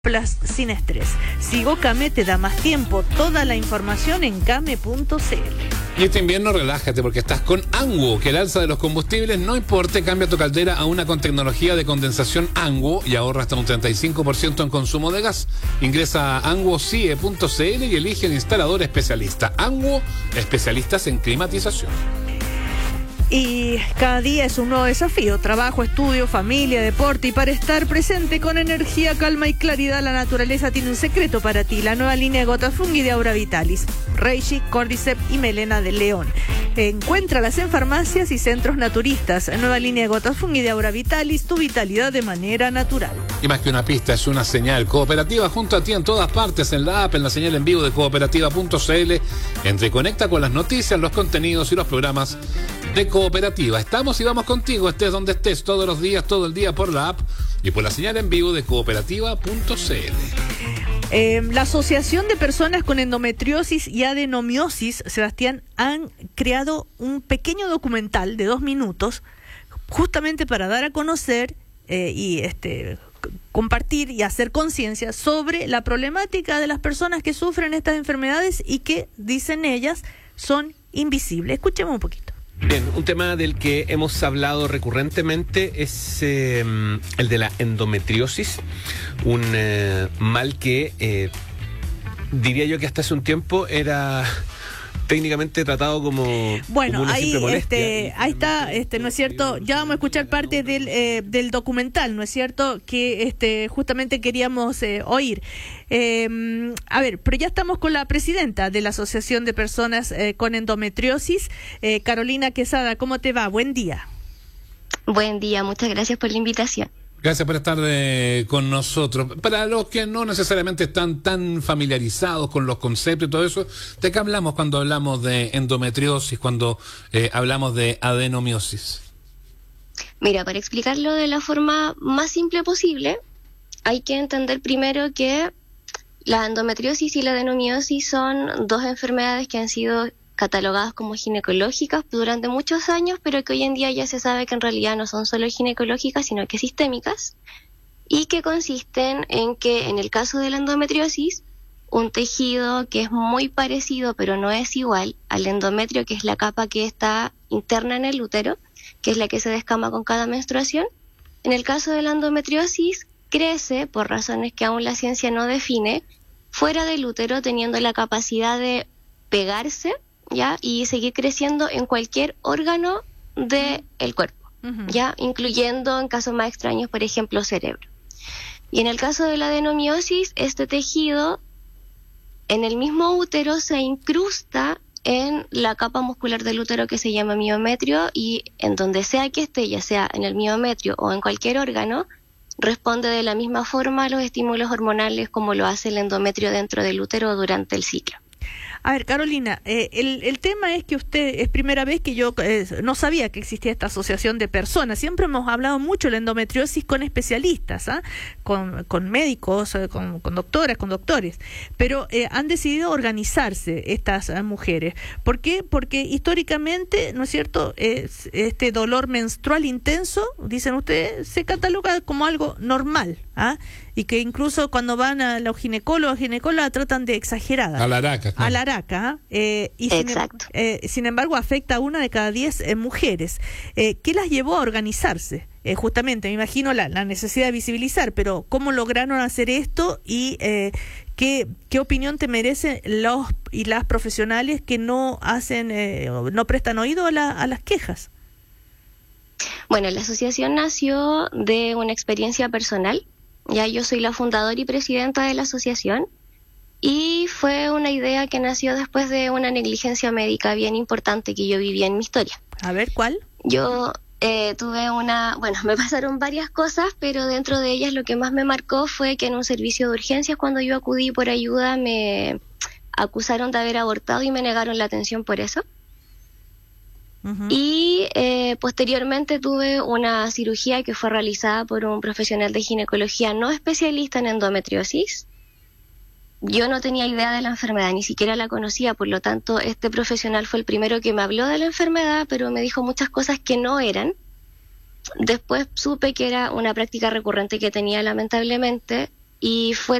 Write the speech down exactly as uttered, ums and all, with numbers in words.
Plus sin estrés. Sigo Came te da más tiempo. Toda la información en came punto c l. Y este invierno relájate porque estás con Anguo, que el alza de los combustibles no importe, cambia tu caldera a una con tecnología de condensación Anguo y ahorra hasta un treinta y cinco por ciento en consumo de gas. Ingresa a anguo c i e punto c l y elige el instalador especialista. Anguo, especialistas en climatización. Y cada día es un nuevo desafío: trabajo, estudio, familia, deporte. Y para estar presente con energía, calma y claridad, la naturaleza tiene un secreto para ti: la nueva línea de gotas fungi de Aura Vitalis, Reishi, Cordyceps y Melena de León. Encuéntralas en farmacias y centros naturistas. Nueva línea de gotas fungi de Aura Vitalis, tu vitalidad de manera natural. Y más que una pista, es una señal. Cooperativa junto a ti en todas partes, en la app, en la señal en vivo de cooperativa punto c l. Entre y conecta con las noticias, los contenidos y los programas de Cooperativa. Estamos y vamos contigo, estés donde estés, todos los días, todo el día, por la app y por la señal en vivo de cooperativa punto c l. Eh, la Asociación de Personas con Endometriosis y Adenomiosis, Sebastián, han creado un pequeño documental de dos minutos justamente para dar a conocer eh, y este compartir y hacer conciencia sobre la problemática de las personas que sufren estas enfermedades y que, dicen ellas, son invisibles. Escuchemos un poquito. Bien, un tema del que hemos hablado recurrentemente es eh, el de la endometriosis, un eh, mal que eh, diría yo que hasta hace un tiempo era técnicamente tratado como bueno, como una ahí simple molestia. este ahí está, este no es cierto, ya vamos a escuchar parte del eh, del documental, no es cierto, que este justamente queríamos eh, oír. Eh, a ver, pero ya estamos con la presidenta de la Asociación de Personas eh, con Endometriosis, eh, Carolina Quesada. ¿Cómo te va? Buen día. Buen día, muchas gracias por la invitación. Gracias por estar eh, con nosotros. Para los que no necesariamente están tan familiarizados con los conceptos y todo eso, ¿de qué hablamos cuando hablamos de endometriosis, cuando eh, hablamos de adenomiosis? Mira, para explicarlo de la forma más simple posible, hay que entender primero que la endometriosis y la adenomiosis son dos enfermedades que han sido catalogadas como ginecológicas durante muchos años, pero que hoy en día ya se sabe que en realidad no son solo ginecológicas, sino que sistémicas, y que consisten en que, en el caso de la endometriosis, un tejido que es muy parecido, pero no es igual al endometrio, que es la capa que está interna en el útero, que es la que se descama con cada menstruación. En el caso de la endometriosis, crece, por razones que aún la ciencia no define, fuera del útero, teniendo la capacidad de pegarse, ¿ya? Y seguir creciendo en cualquier órgano del cuerpo, uh-huh. ¿ya? Incluyendo en casos más extraños, por ejemplo, cerebro. Y en el caso de la adenomiosis, este tejido en el mismo útero se incrusta en la capa muscular del útero que se llama miometrio, y en donde sea que esté, ya sea en el miometrio o en cualquier órgano, responde de la misma forma a los estímulos hormonales como lo hace el endometrio dentro del útero durante el ciclo. A ver, Carolina, eh, el, el tema es que usted, es primera vez que yo eh, no sabía que existía esta asociación de personas. Siempre hemos hablado mucho de la endometriosis con especialistas, ¿ah? con, con médicos, eh, con, con doctoras, con doctores, pero eh, han decidido organizarse estas eh, mujeres. ¿Por qué? Porque históricamente, ¿no es cierto?, es, este dolor menstrual intenso, dicen ustedes, se cataloga como algo normal, ¿ah? Y que incluso cuando van a los ginecólogos, ginecólogas tratan de exagerada. A la araca. A la araca. Eh, y Exacto. Sin, eh, sin embargo, afecta a una de cada diez eh, mujeres. Eh, ¿Qué las llevó a organizarse? Eh, justamente, me imagino la, la necesidad de visibilizar, pero ¿cómo lograron hacer esto? Y eh, ¿qué, qué opinión te merecen los y las profesionales que no hacen, eh, no prestan oído a, la, a las quejas? Bueno, la asociación nació de una experiencia personal. Ya yo soy la fundadora y presidenta de la asociación, y fue una idea que nació después de una negligencia médica bien importante que yo vivía en mi historia. A ver, ¿cuál? Yo eh, tuve una, bueno, me pasaron varias cosas, pero dentro de ellas lo que más me marcó fue que en un servicio de urgencias, cuando yo acudí por ayuda, me acusaron de haber abortado y me negaron la atención por eso. Uh-huh. Y eh, posteriormente tuve una cirugía que fue realizada por un profesional de ginecología no especialista en endometriosis. Yo no tenía idea de la enfermedad, ni siquiera la conocía, por lo tanto este profesional fue el primero que me habló de la enfermedad, pero me dijo muchas cosas que no eran. Después supe que era una práctica recurrente que tenía, lamentablemente, y fue